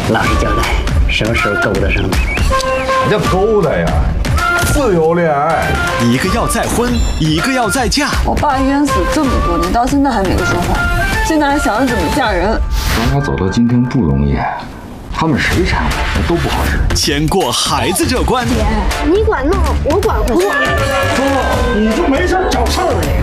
老实交代，什么时候勾搭上的？ 啥叫勾搭呀？自由恋爱。 一个要再婚，一个要再嫁。 我爸冤死这么多年，到现在还没有说话，现在还想着怎么嫁人。 让他走到今天不容易，他们谁掺和那都不好使。 先过孩子这关。 姐，你管弄，我管活。 哥，你就没事找事儿你。